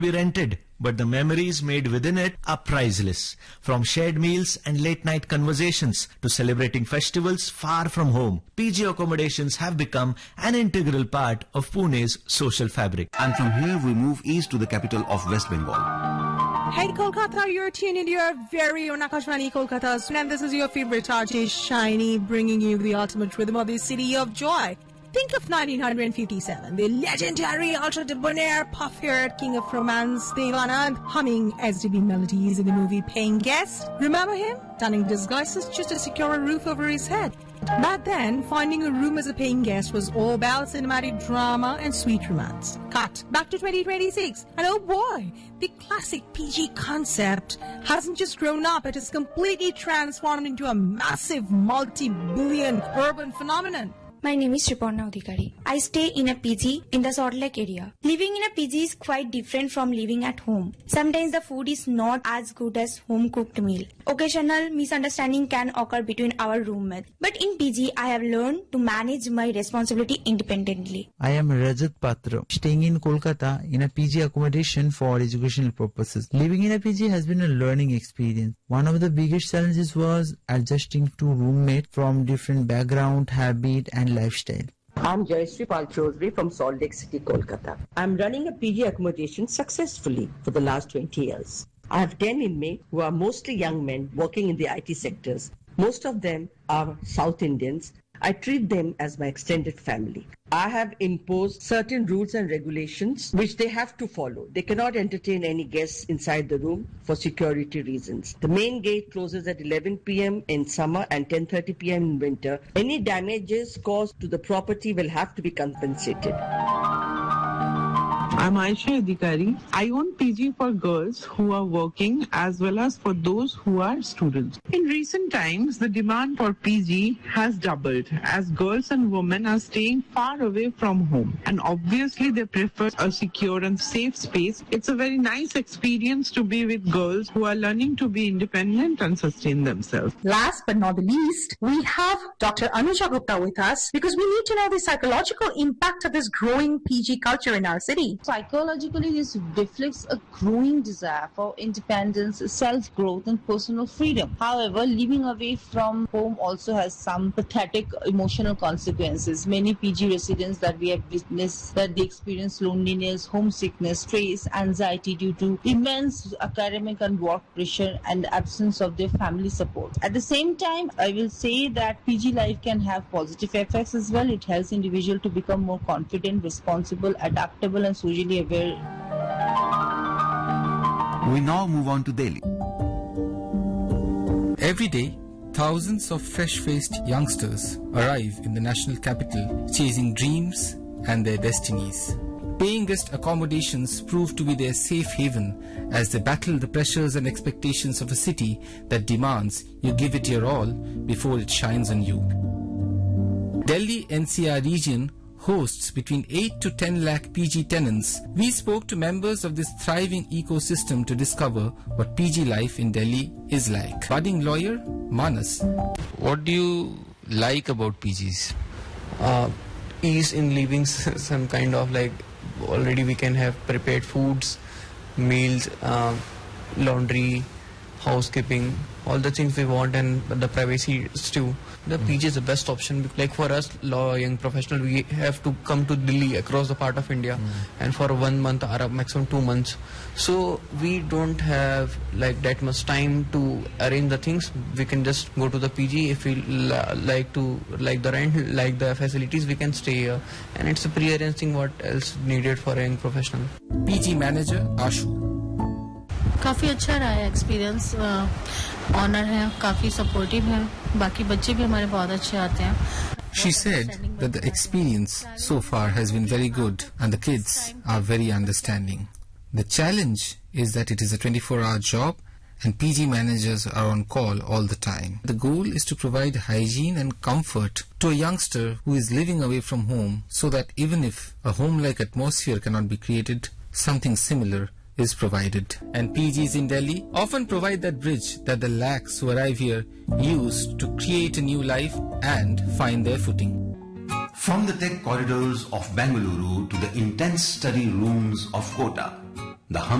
be rented, but the memories made within it are priceless. From shared meals and late-night conversations to celebrating festivals far from home, PG accommodations have become an integral part of Pune's social fabric. And from here we move east to the capital of West Bengal. Hey Kolkata, you're tuned into your very own Akashvani Kolkata, and this is your favorite artist, Shiny, bringing you the ultimate rhythm of the city of joy. Think of 1957, the legendary ultra-debonair, puff-haired king of romance, Dev Anand, humming SDB melodies in the movie Paying Guest. Remember him? Donning disguises just to secure a roof over his head. Back then, finding a room as a paying guest was all about cinematic drama and sweet romance. Cut back to 2026, and oh boy, the classic PG concept hasn't just grown up, it has completely transformed into a massive multi-billion urban phenomenon. My name is Sriparna Adhikari. I stay in a PG in the Salt Lake area. Living in a PG is quite different from living at home. Sometimes the food is not as good as home-cooked meal. Occasional misunderstanding can occur between our roommates. But in PG, I have learned to manage my responsibility independently. I am Rajat Patra, staying in Kolkata in a PG accommodation for educational purposes. Living in a PG has been a learning experience. One of the biggest challenges was adjusting to roommates from different background, habit and lifestyle. I'm Jayashree Palchowdhury from Salt Lake City, Kolkata. I'm running a PG accommodation successfully for the last 20 years. I have 10 inmates who are mostly young men working in the IT sectors. Most of them are South Indians. I treat them as my extended family. I have imposed certain rules and regulations which they have to follow. They cannot entertain any guests inside the room for security reasons. The main gate closes at 11 p.m. in summer and 10:30 p.m. in winter. Any damages caused to the property will have to be compensated. I'm Aisha Adhikari. I own PG for girls who are working as well as for those who are students. In recent times, the demand for PG has doubled as girls and women are staying far away from home. And obviously, they prefer a secure and safe space. It's a very nice experience to be with girls who are learning to be independent and sustain themselves. Last but not the least, we have Dr. Anuja Gupta with us because we need to know the psychological impact of this growing PG culture in our city. Psychologically, this reflects a growing desire for independence, self-growth and personal freedom. However, living away from home also has some pathetic emotional consequences. Many PG residents that we have witnessed that they experience loneliness, homesickness, stress, anxiety due to immense academic and work pressure and absence of their family support. At the same time, I will say that PG life can have positive effects as well. It helps individuals to become more confident, responsible, adaptable and socially aware. We now move on to Delhi. Every day, thousands of fresh-faced youngsters arrive in the national capital chasing dreams and their destinies. Paying guest accommodations prove to be their safe haven as they battle the pressures and expectations of a city that demands you give it your all before it shines on you. Delhi NCR region hosts between 8 to 10 lakh PG tenants. We spoke to members of this thriving ecosystem to discover what PG life in Delhi is like. Budding lawyer Manas. What do you like about PGs? Ease in living, some kind of like already we can have prepared foods, meals, laundry, housekeeping, all the things we want, and the privacy too. The PG is the best option. Like for us, young professional, we have to come to Delhi across the part of India, and for 1 month or maximum 2 months. So we don't have like that much time to arrange the things. We can just go to the PG. If we like the rent, like the facilities, we can stay here, and it's a pre-arranging what else needed for a young professional. PG manager Ashu. काफ़ी अच्छा रहा है experience honour है काफ़ी supportive है बाकी बच्चे भी हमारे बहुत अच्छे आते हैं. She said that the experience so far has been very good and the kids are very understanding. The challenge is that it is a 24-hour job and PG managers are on call all the time. The goal is to provide hygiene and comfort to a youngster who is living away from home so that even if a home-like atmosphere cannot be created, something similar is provided. And PGs in Delhi often provide that bridge that the lakhs who arrive here use to create a new life and find their footing. From the tech corridors of Bengaluru to the intense study rooms of Kota, The